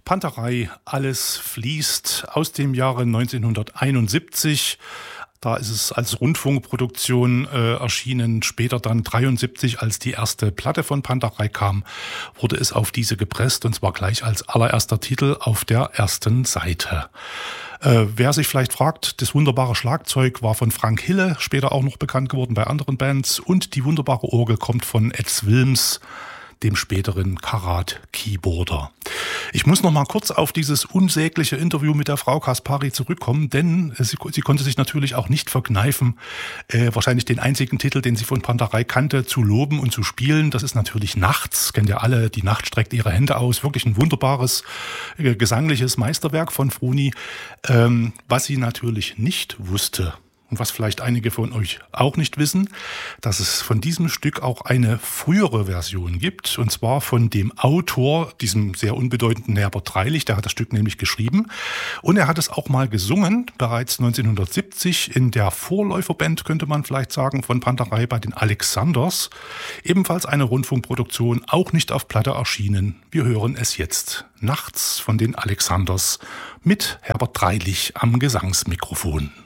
Panterei, alles fließt aus dem Jahre 1971. Da ist es als Rundfunkproduktion erschienen. Später dann 1973, als die erste Platte von Panterei kam, wurde es auf diese gepresst, und zwar gleich als allererster Titel auf der ersten Seite. Wer sich vielleicht fragt, das wunderbare Schlagzeug war von Frank Hille, später auch noch bekannt geworden bei anderen Bands, und die wunderbare Orgel kommt von Eds Wilms, dem späteren Karat-Keyboarder. Ich muss noch mal kurz auf dieses unsägliche Interview mit der Frau Kaspari zurückkommen, denn sie konnte sich natürlich auch nicht verkneifen, wahrscheinlich den einzigen Titel, den sie von Panterei kannte, zu loben und zu spielen. Das ist natürlich Nachts, kennt ihr alle, die Nacht streckt ihre Hände aus. Wirklich ein wunderbares gesangliches Meisterwerk von Froni. Was sie natürlich nicht wusste, und was vielleicht einige von euch auch nicht wissen, dass es von diesem Stück auch eine frühere Version gibt, und zwar von dem Autor, diesem sehr unbedeutenden Herbert Dreilich, der hat das Stück nämlich geschrieben, und er hat es auch mal gesungen, bereits 1970 in der Vorläuferband, könnte man vielleicht sagen, von Panterei bei den Alexanders, ebenfalls eine Rundfunkproduktion, auch nicht auf Platte erschienen. Wir hören es jetzt. Nachts von den Alexanders mit Herbert Dreilich am Gesangsmikrofon.